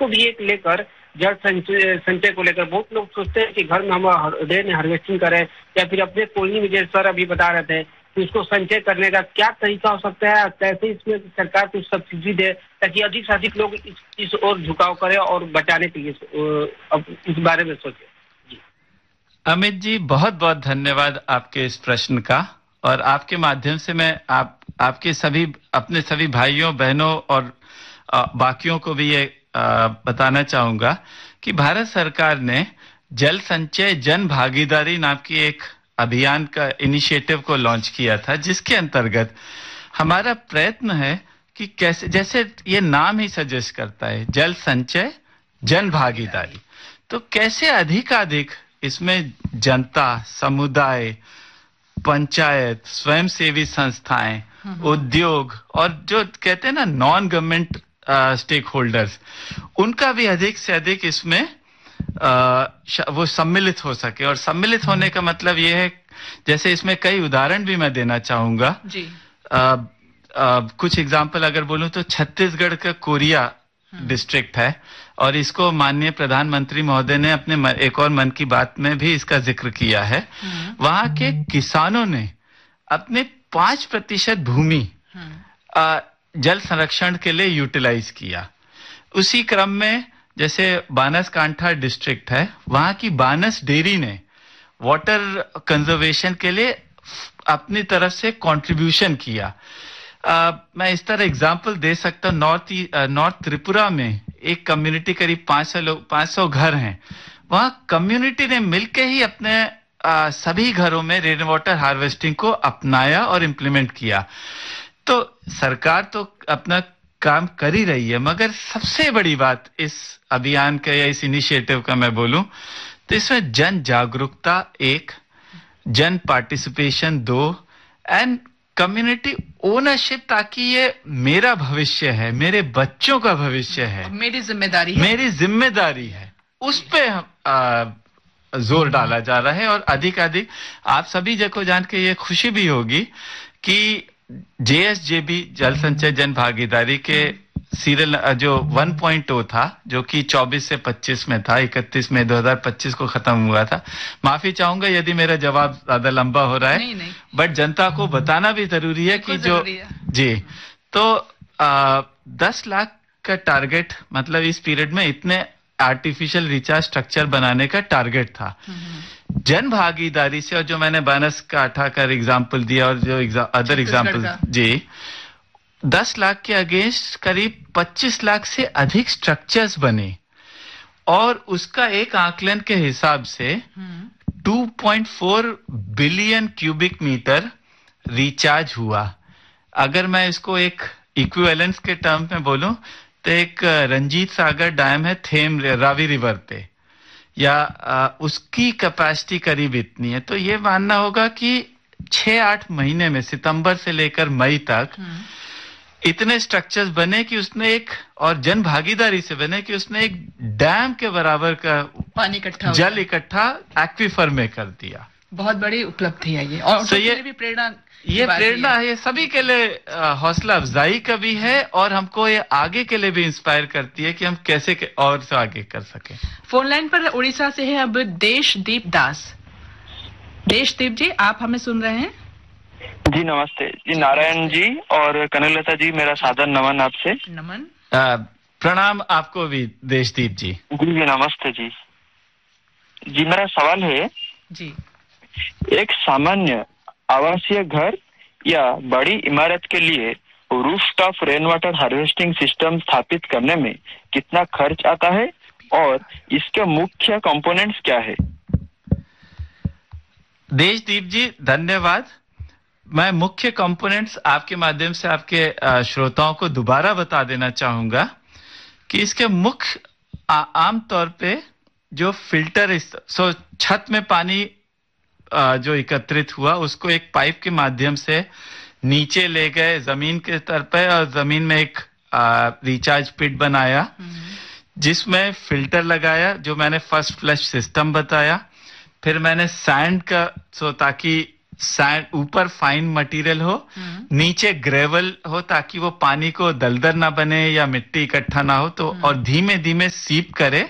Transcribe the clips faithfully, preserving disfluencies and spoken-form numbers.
उसको भी एक लेकर जल संचय संचय को लेकर बहुत लोग सोचते हैं कि घर में हम रेन हार्वेस्टिंग करें या फिर अपने कॉलोनी में, जैसे सर अभी बता रहे थे, तो उसको संचय करने का क्या तरीका हो सकता है, कैसे इसमें सरकार कुछ सब्सिडी दे ताकि अधिक से अधिक लोग इस, इस ओर झुकाव करें और बचाने के लिए अब इस बारे में सोचें। जी अमित जी, बहुत बहुत धन्यवाद आपके इस प्रश्न का, और आपके माध्यम से मैं आप आपके सभी अपने सभी भाइयों बहनों और बाकियों को भी ये आ, बताना चाहूंगा कि भारत सरकार ने जल संचय जन भागीदारी नाम की एक अभियान का इनिशिएटिव को लॉन्च किया था, जिसके अंतर्गत हमारा प्रयत्न है कि कैसे, जैसे ये नाम ही सजेस्ट करता है, जल संचय जन भागीदारी, तो कैसे अधिकाधिक इसमें जनता, समुदाय, पंचायत, स्वयंसेवी संस्थाएं, उद्योग और जो कहते हैं ना नॉन गवर्नमेंट स्टेक होल्डर्स, उनका भी अधिक से अधिक इसमें आ, वो सम्मिलित हो सके। और सम्मिलित होने का मतलब ये है, जैसे इसमें कई उदाहरण भी मैं देना चाहूंगा जी। आ, आ, कुछ एग्जांपल अगर बोलूं तो छत्तीसगढ़ का कोरिया डिस्ट्रिक्ट है, और इसको माननीय प्रधानमंत्री महोदय ने अपने एक और मन की बात में भी इसका जिक्र किया है। वहां के किसानों ने अपने पांच प्रतिशत भूमि जल संरक्षण के लिए यूटिलाइज किया। उसी क्रम में जैसे बानसकांठा डिस्ट्रिक्ट है, वहां की बानस डेयरी ने वाटर कंजर्वेशन के लिए अपनी तरफ से कंट्रीब्यूशन किया। आ, मैं इस तरह एग्जांपल दे सकता हूँ, नॉर्थ नॉर्थ त्रिपुरा में एक कम्युनिटी करीब पांच सौ लोग पांच सौ घर हैं, वहां कम्युनिटी ने मिलकर ही अपने आ, सभी घरों में रेन वाटर हार्वेस्टिंग को अपनाया और इम्प्लीमेंट किया। तो सरकार तो अपना काम कर ही रही है, मगर सबसे बड़ी बात इस अभियान का या इस इनिशिएटिव का मैं बोलूं तो इसमें जन जागरूकता एक, जन पार्टिसिपेशन दो, एंड कम्युनिटी ओनरशिप, ताकि ये मेरा भविष्य है, मेरे बच्चों का भविष्य है, मेरी जिम्मेदारी है, मेरी जिम्मेदारी है, उस पे आ, जोर डाला जा रहा है। और अधिक अधिक आप सभी को जान के ये खुशी भी होगी कि जेएसजेबी जल संचय जन भागीदारी के सीरियल जो वन पॉइंट ओ था, जो कि चौबीस से पच्चीस में था, इकतीस मई दो हज़ार पच्चीस को खत्म हुआ था। माफी चाहूंगा यदि मेरा जवाब ज्यादा लंबा हो रहा है, नहीं, नहीं। बट जनता को बताना भी जरूरी है कि जो जी तो आ, दस लाख का टारगेट, मतलब इस पीरियड में इतने आर्टिफिशियल रिचार्ज स्ट्रक्चर बनाने का टारगेट था जन भागीदारी से। और जो मैंने बानसकांठा का एग्जाम्पल दिया और जो अदर एग्जाम्पल जी, दस लाख के अगेंस्ट करीब पच्चीस लाख से अधिक स्ट्रक्चर्स बने, और उसका एक आकलन के हिसाब से दो पॉइंट चार बिलियन क्यूबिक मीटर रिचार्ज हुआ। अगर मैं इसको एक इक्विवेलेंस के टर्म में बोलूं तो एक रंजीत सागर डैम है थेम रावी रिवर पे, या आ, उसकी कैपेसिटी करीब इतनी है। तो ये मानना होगा कि छह आठ महीने में, सितंबर से लेकर मई तक इतने स्ट्रक्चर्स बने कि उसने एक, और जन भागीदारी से बने कि उसने एक डैम के बराबर का पानी इकट्ठा जल इकट्ठा एक्वीफर में कर दिया। बहुत बड़ी उपलब्धि है ये, और तो ये भी प्रेरणा ये प्रेरणा है, ये सभी के लिए हौसला अफजाई का भी है, और हमको ये आगे के लिए भी इंस्पायर करती है कि हम कैसे के और से आगे कर सकें। फोन लाइन पर उड़ीसा से है अब देशदीप दास। देशदीप जी, आप हमें सुन रहे हैं? जी नमस्ते जी, नारायण जी और कनकलता जी, मेरा सादर नमन आपसे। नमन। प्रणाम आपको भी देशदीप जी। जी जी नमस्ते जी। जी मेरा सवाल है जी, एक सामान्य आवासीय घर या बड़ी इमारत के लिए rooftop rain water harvesting system स्थापित करने में कितना खर्च आता है और इसके मुख्य कंपोनेंट्स क्या है? देशदीप जी धन्यवाद। मैं मुख्य कंपोनेंट्स आपके माध्यम से आपके श्रोताओं को दोबारा बता देना चाहूंगा कि इसके मुख्य आमतौर पे जो फिल्टर, सो छत में पानी जो एकत्रित हुआ उसको एक पाइप के माध्यम से नीचे ले गए जमीन के स्तर पे, और जमीन में एक रिचार्ज पिट बनाया जिसमें फिल्टर लगाया, जो मैंने फर्स्ट फ्लश सिस्टम बताया। फिर मैंने सैंड का, सो ताकि सैंड, ऊपर फाइन मटेरियल हो, नीचे ग्रेवल हो ताकि वो पानी को दलदल ना बने या मिट्टी इकट्ठा ना हो, तो और धीमे धीमे सीप करे।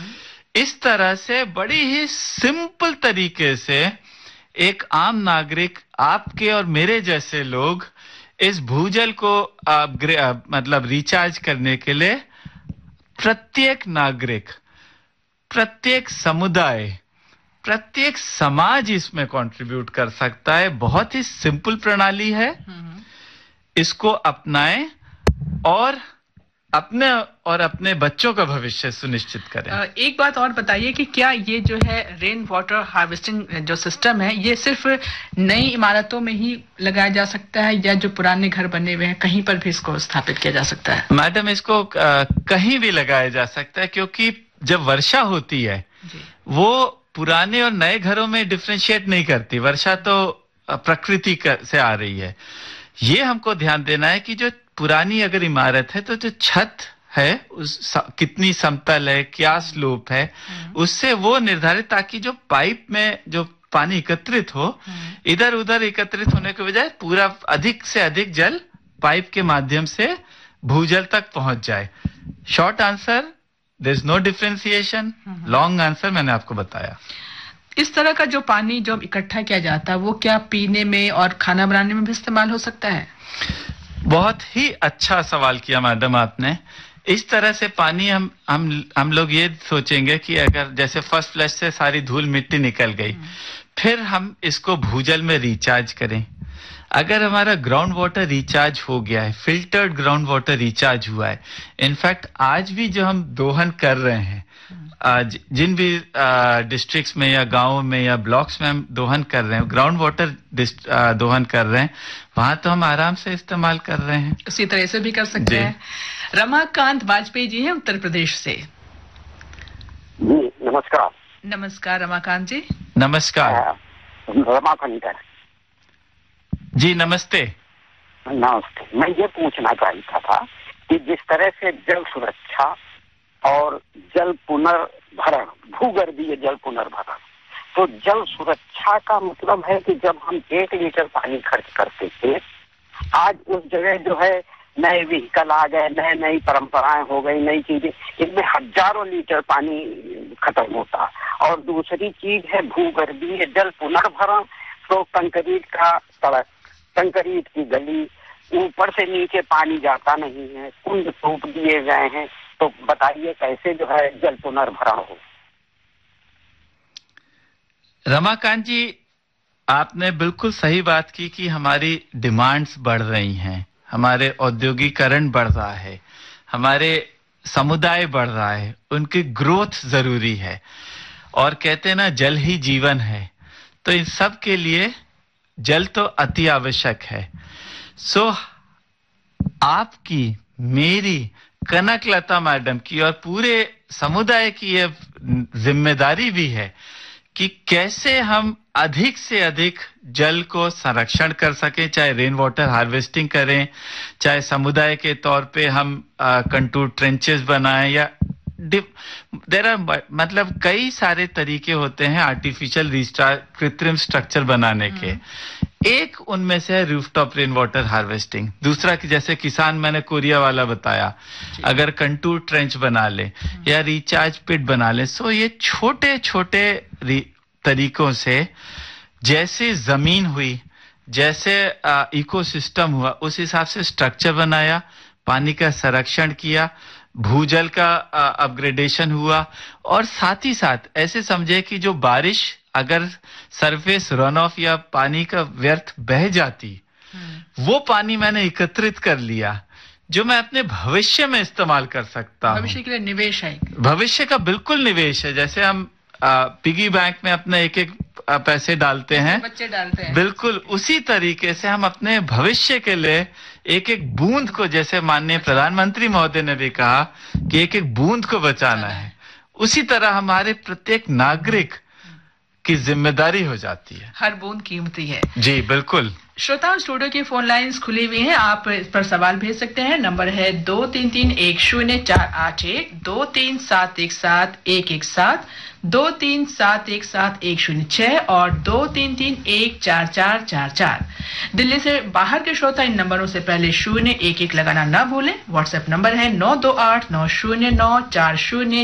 इस तरह से बड़ी ही सिंपल तरीके से एक आम नागरिक, आपके और मेरे जैसे लोग इस भूजल को आ, आ, मतलब रिचार्ज करने के लिए प्रत्येक नागरिक, प्रत्येक समुदाय, प्रत्येक समाज इसमें कंट्रीब्यूट कर सकता है। बहुत ही सिंपल प्रणाली है, इसको अपनाएं और अपने और अपने बच्चों का भविष्य सुनिश्चित करें। एक बात और बताइए कि क्या ये जो है रेन वाटर हार्वेस्टिंग जो सिस्टम है, ये सिर्फ नई इमारतों में ही लगाया जा सकता है या जो पुराने घर बने हुए हैं कहीं पर भी इसको स्थापित किया जा सकता है? मैडम, इसको आ, कहीं भी लगाया जा सकता है, क्योंकि जब वर्षा होती है वो पुराने और नए घरों में डिफरेंशिएट नहीं करती। वर्षा तो प्रकृति से आ रही है। ये हमको ध्यान देना है कि जो पुरानी अगर इमारत है तो जो छत है उस कितनी समतल है, क्या स्लोप है, उससे वो निर्धारित, ताकि जो पाइप में जो पानी एकत्रित हो, इधर उधर एकत्रित होने के बजाय पूरा अधिक से अधिक जल पाइप के माध्यम से भूजल तक पहुंच जाए। Short answer, there is no differentiation. Long answer मैंने आपको बताया। इस तरह का जो पानी जो इकट्ठा किया जाता है वो क्या पीने में और खाना बनाने में भी इस्तेमाल हो सकता है? बहुत ही अच्छा सवाल किया मैडम आपने। इस तरह से पानी हम हम हम लोग ये सोचेंगे कि अगर जैसे फर्स्ट फ्लश से सारी धूल मिट्टी निकल गई, फिर हम इसको भूजल में रिचार्ज करें। अगर हमारा ग्राउंड वाटर रिचार्ज हो गया है, फिल्टर्ड ग्राउंड वाटर रिचार्ज हुआ है, इनफैक्ट आज भी जो हम दोहन कर रहे हैं, आज जिन भी डिस्ट्रिक्ट्स में या गांवों में या ब्लॉक्स में हम दोहन कर रहे हैं, ग्राउंड वाटर दोहन कर रहे हैं, वहां तो हम आराम से इस्तेमाल कर रहे हैं। उसी तरह से भी कर सकते हैं। रमाकांत वाजपेयी जी हैं उत्तर प्रदेश से। जी नमस्कार। नमस्कार रमाकांत जी। नमस्कार। रमाकांत जी नमस्ते। नमस्ते। मैं ये पूछना चाहता था कि जिस तरह से जल सुरक्षा और जल पुनर्भरण, भूगर्भीय जल पुनर्भरण, तो जल सुरक्षा का मतलब है कि जब हम एक लीटर पानी खर्च करते थे, आज उस जगह जो है नए व्हीकल आ गए, नए नई परंपराएं हो गई, नई चीजें, इनमें हजारों लीटर पानी खत्म होता। और दूसरी चीज है भूगर्भीय जल पुनर्भरण, तो कंक्रीट का सड़क, कंक्रीट की गली, ऊपर से नीचे पानी जाता नहीं है, कुंड सूख दिए गए हैं, तो बताइए कैसे जो है जल पुनर्भरण हो? रमाकांत जी, आपने बिल्कुल सही बात की कि हमारी डिमांड्स बढ़ रही हैं, हमारे औद्योगिकरण बढ़ रहा है, हमारे समुदाय बढ़ रहा है, उनकी ग्रोथ जरूरी है, और कहते हैं ना जल ही जीवन है, तो इन सब के लिए जल तो अति आवश्यक है। सो आपकी, मेरी, कनकलता मैडम की और पूरे समुदाय की ये जिम्मेदारी भी है कि कैसे हम अधिक से अधिक जल को संरक्षण कर सकें, चाहे रेन वाटर हार्वेस्टिंग करें, चाहे समुदाय के तौर पे हम कंटूर ट्रेंचेस बनाएं, या देयर आर मतलब कई सारे तरीके होते हैं आर्टिफिशियल कृत्रिम स्ट्रक्चर बनाने के। एक उनमें से है रूफटॉप रेन वाटर हार्वेस्टिंग। दूसरा कि जैसे किसान, मैंने कोरिया वाला बताया, अगर कंटूर ट्रेंच बना ले या रिचार्ज पिट बना ले, सो ये छोटे छोटे तरीकों से जैसे जमीन हुई, जैसे इकोसिस्टम हुआ, उस हिसाब से स्ट्रक्चर बनाया, पानी का संरक्षण किया, भूजल का अपग्रेडेशन हुआ, और साथ ही साथ ऐसे समझे कि जो बारिश अगर सरफेस रन ऑफ या पानी का व्यर्थ बह जाती, वो पानी मैंने एकत्रित कर लिया जो मैं अपने भविष्य में इस्तेमाल कर सकता हूँ। भविष्य के लिए निवेश है, भविष्य का बिल्कुल निवेश है। जैसे हम पिगी बैंक में अपने एक एक पैसे डालते हैं, बच्चे डालते हैं, बिल्कुल उसी तरीके से हम अपने भविष्य के लिए एक एक बूंद को, जैसे माननीय प्रधानमंत्री महोदय ने भी कहा कि एक एक बूंद को बचाना है, उसी तरह हमारे प्रत्येक नागरिक की जिम्मेदारी हो जाती है। हर बूंद कीमती है। जी बिल्कुल। श्रोताओं, स्टूडियो की फोन लाइंस खुली हुई हैं, आप इस पर सवाल भेज सकते हैं। नंबर है दो तीन तीन एक शून्य चार आठ एक, दो तीन सात एक सात एक एक सात, दो तीन सात एक सात एक शून्य छह और दो तीन तीन एक चार चार चार चार। दिल्ली से बाहर के श्रोता इन नंबरों से पहले शून्य एक एक लगाना न भूलें। व्हाट्सएप नंबर है नौ दो आठ नौ शून्य नौ चार शून्य